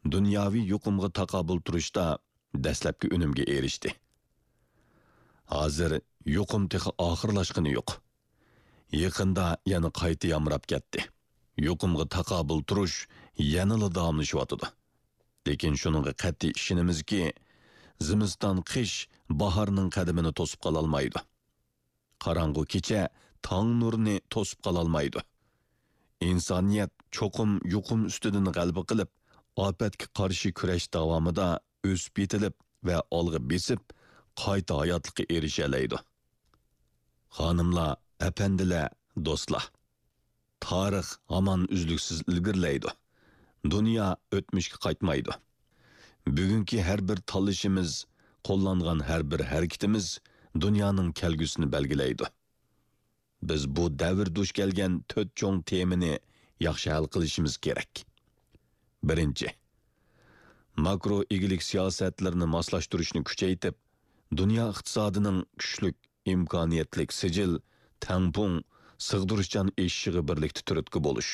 dunyoviy yuqumga taqobil turishda dastlabki unumga erishdi. Hozir yuqum texi oxirlashqini yo'q. Yaqinda yana qayta yamrab ketdi. Yuqumga taqobil turish yanada davomlashyotdi. Lekin shuningga qat'iy ishonamizki, zimiston qish bahorning qadamini to'sib qola olmaydi. Qorong'u kecha tong nurini to'sib qola olmaydi. İnsaniyat cho'qim yuqum ustidan g'alaba qilib, ofatga qarshi kurash davomida o'sib yetilib va olg'a besib, qayta hayotlikka erishalaydi. Xonimlar, apandilar, do'stlar. Tarix hamon uzluksiz ilgirlaydi. Dunyo o'tmishga qaytmaydi. Bugungi har bir tanlashimiz, qo'llangan har bir harakatimiz dunyoning kelgusini belgilaydi. Biz bu davr duch kelgan 4 cho'ng temini yaxshi hal qilishimiz kerak. Birinchi, makro igilik siyosatlarini moslashtirishni kuchaytirib, dunyo iqtisodining kuchlik, imkoniyatlik sijil, tangpung, sig'dirishchan eshig'i birlikda turtki bo'lish.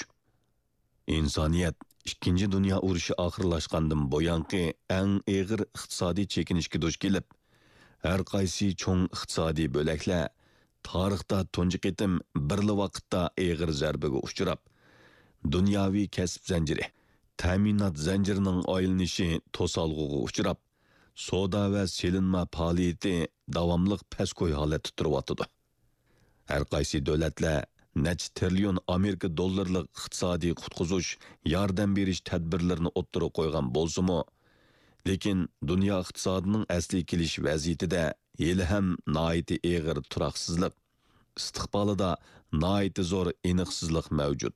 İnsaniyat ikkinchi dunyo urushi oxirlashgandan buyangi eng og'ir iqtisodiy chekinishga duch kelib, har qaysi cho'ng iqtisodiy bo'laklar tarixda tunji qitim birli vaqtda og'ir zarbaga uchrab, dunyoviy kasb zanjiri, ta'minot zanjirining oylanishi to'solg'uga uchrab, savdo va selinma faoliyati davomli pastgo'y holatda turyotdi. Har qaysi davlatlar necha trillion Amerika dollarlik iqtisodiy qutqizish, yordam berish tadbirlarini o'ttira qo'ygan bo'lsa-mu, lekin dunyo iqtisodining asli kelish vaziyatida hali ham noiti og'ir turoqsizlik, istiqbolida noiti zo'r aniqsizlik mavjud.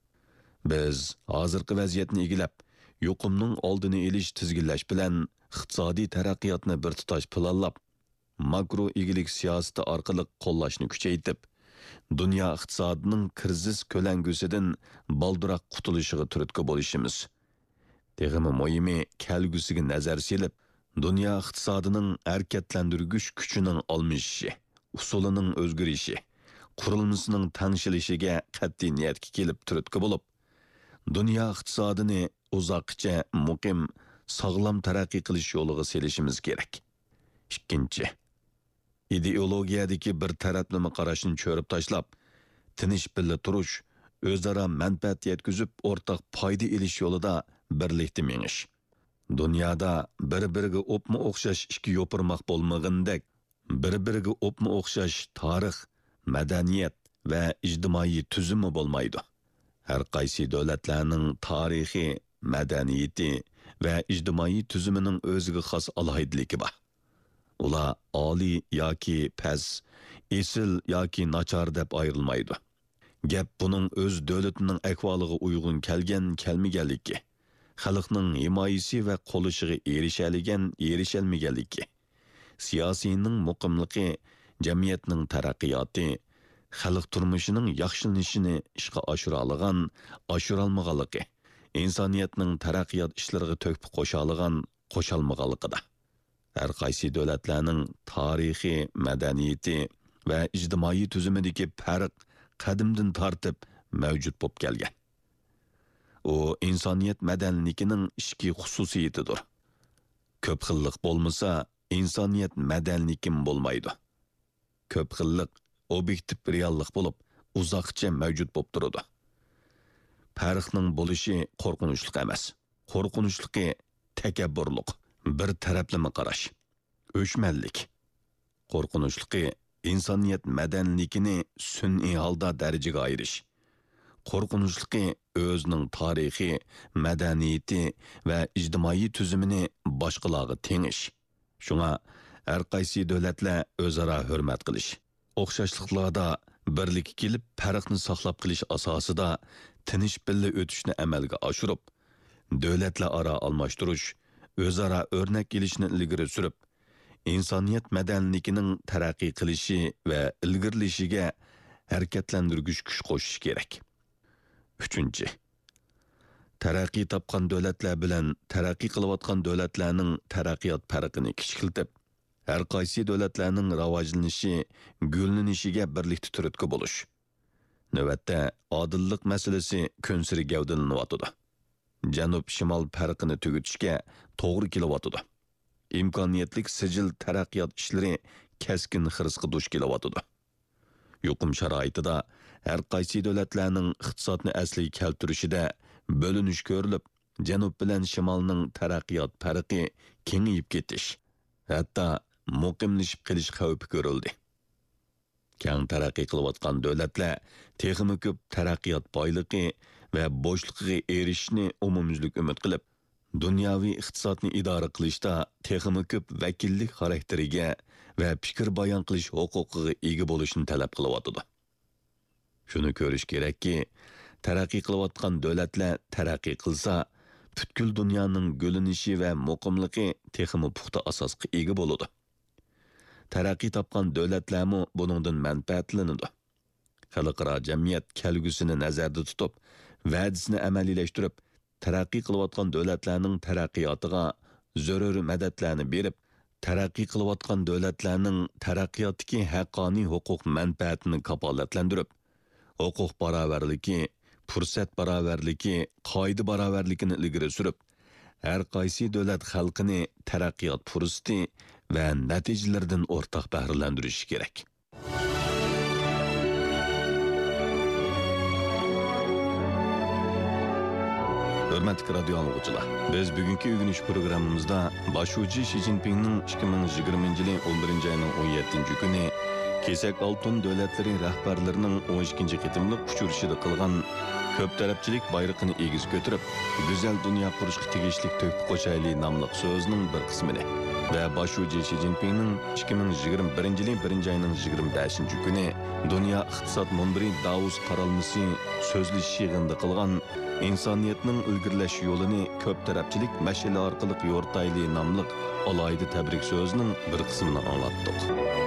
Biz hozirgi vaziyatni egilab, yuqumning oldini olish tizginlash bilan iqtisodiy taraqqiyotni bir tutash planlab, makro igilik siyosati orqali qo'llashni kuchaytirib, dunyo iqtisodining krizis ko'langusidan baldiroq qutulishiga turtki bo'lishimiz. Teg'imi muhimi kelgusiga nazar selib, dunyo iqtisodining harakatlantirgich kuchining almashishi, usulining o'zgarishi, qurilmasining tangshilishiga qat'iy niyatga kelib turtki bo'lib, dunyo iqtisodini uzoqcha muqim, sog'lom taraqqiy qilish yo'liga selishimiz kerak. Ikkinchi, ideologiyadagi bir taraflama qarashni cho'rib tashlab, tinish birga turish, o'zaro manfaat yetkazib, o'rtaq foyda olish yo'lida birlikda menish. Dunyoda bir-biriga o'pma o'xshash ikki yo'pirmoq bo'lmagandek, bir-biriga o'pma o'xshash tarix, madaniyat va ijtimoiy tuzumi bo'lmaydi. Har qaysi davlatlarning tarixiy, madaniyati va ijtimoiy tuzumining o'ziga xos alohidligi bor. Ular oliy yoki past, esil yoki nachar deb ayrilmaydi. Gap buning o'z davlatining ahvoliga uyg'un kelgan, kelmaganligi, xalqning himoyasi va qo'lishiga erishalmaganligi, siyosiyning muqimligi, jamiyatning taraqqiyoti, xalq turmushining yaxshilanishini ishga oshira olmaganligi, insoniyatning taraqqiyot ishlariga to'kib qo'sha olmaganligida. Har qaysi davlatlarning tarixiy, madaniyati va ijtimoiy tuzumidagi farq qadimdan tortib mavjud bo'lib kelgan. U insoniyat madaniyatining ishki xususiyatidir. Ko'p xillik bo'lmasa, insoniyat madaniyati bo'lmaydi. Ko'p xillik obyektiv reallik bo'lib, uzoqcha mavjud bo'lib turadi. Farqning bo'lishi qo'rqinchli emas. Qo'rqinchligi takabburlik, bir taraflama qarash, o'chmanlik. Qo'rqinchligi insoniyat madaniyatini sun'iy holda darajaga ayirish. Qo'rqinchligi o'zining tarixiy, madaniyati va ijtimoiy tuzumini boshqalarga tengish. Shunga har qaysi davlatlar o'zaro hurmat qilish, o'xshashliklarda birlik kelib farqni saqlab qilish asosida tinish birga o'tishni amalga oshirib, davlatlar aro almashtirish, o'zaro o'rnak kelishni ilgari surib, insoniyat madaniyatining taraqqiy qilishi va ilgirlishiga harakatlantirgich kuch qo'shish kerak. Uchinchi, taraqqiy topgan davlatlar bilan taraqqiy qilayotgan davlatlarning taraqqiyot farqini kichikiltib, har qaysi davlatlarning rivojlanishi, gullanishiga birlikda turtki bo'lish. Navbatda odillik masalasi kun sari gavdalanyotdi. janub-shimol farqini tugutishga to'g'ri kelyotidi. İmkoniyetlik sijil taraqqiyot ishlari keskin xirisga duch kelyotidi. Yuqum sharoitida har qaysi davlatlarning iqtisodni asliga keltirishida bo'linish ko'rilib, janub bilan shimolning taraqqiyot farqi kengayib ketish, hatto muqimlashib qolish xavfi ko'rildi. Keng taraqqiy qilayotgan davlatlar texnik ko'p taraqqiyot boyligi va bo'shligiga erishishni umumyuzlik umid qilib, dunyoviy iqtisodni idora qilishda texnik ko'p vakillik xarakteriga va fikr bayon qilish huquqiga ega bo'lishni talab qilyotdi. Shuni ko'rish kerakki, taraqqiy qilayotgan davlatlar taraqqiy qilsa, butkul dunyoning gulinishi va muqimligi texnik puxta asosga ega bo'ladi. Taraqqiy topgan davlatlarmi buningdan manfaatlanadi. Xalqaro jamiyat kelgusini nazarda tutib, va'dasini amaliyleştirib, taraqqiy qilayotgan davlatlarning taraqqiyotiga zarur madadlarni berib, taraqqiy qilayotgan davlatlarning taraqqiyotdagi haqqoniy huquq manfaatini kafolatlantirib, huquq barobarligi, fursat barobarligi, qoida barobarligini ilgari surib, har qaysi davlat xalqini taraqqiyot fursati va natijalardan o'rtaq bahrilantirishi kerak. Hürmetli radyo anlıqçılar, biz bugünkü ügünüş programımızda başucu Xi Jinping'nin 2020 yılı 11. ayının 17. günü Kesak Altın Devletleri rahbarlarının 12. qitimliq uçuruşida qilgan köp tarafçilik bayrağını egiz götürüp, güzel dünya kuruşqa tegishlik tökpü qo'shayli namlıq sözünün bir qismini ve başucu Xi Jinping'nin 2021 yılı 1. ayının 25. günü Dünya İqtisad Munbiri Davos qaralması sözleşiş yığında qilgan insoniyatning ilgirlash yo'lini ko'p tarafchilik mashala orqali yo'rtayli nomliq alohida tabrik so'zining bir qismini anglatdik.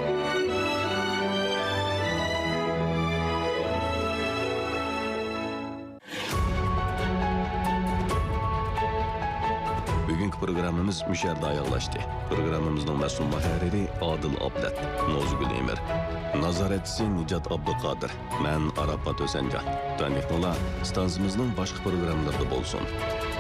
Bugünkü programımız müşerda ayaqlaşdı. Programımızın mas'ul muharriri Adil Abdat, Nozgul Emir, nazoratchisi Nijat Abduqodir, men Arafat O'sanjon. Tanıqlar, stansımızın başqa programlarda bo'lsin.